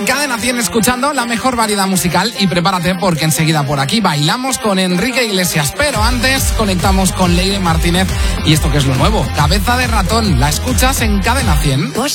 en Cadena 100 escuchando la mejor variedad musical y prepárate porque enseguida por aquí bailamos con Enrique Iglesias, pero antes conectamos con Leire Martínez y esto que es lo nuevo, Cabeza de Ratón, la escuchas en Cadena 100.